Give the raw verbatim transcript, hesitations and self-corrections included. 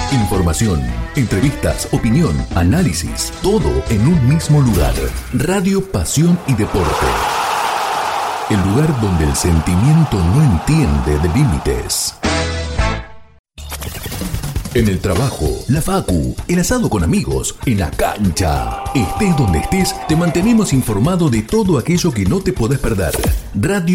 Información, entrevistas, opinión, análisis, todo en un mismo lugar. Radio Pasión y Deporte. El lugar donde el sentimiento no entiende de límites. En el trabajo, la facu, el asado con amigos, en la cancha. Estés donde estés, te mantenemos informado de todo aquello que no te podés perder. Radio